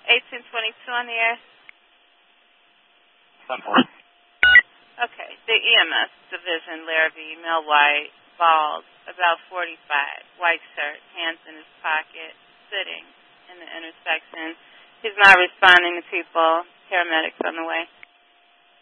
1822 on the air. 10-4. Okay. The EMS division, Larrabee, male white, bald, about 45, white shirt, hands in his pocket, sitting in the intersection. He's not responding to people. Paramedics on the way.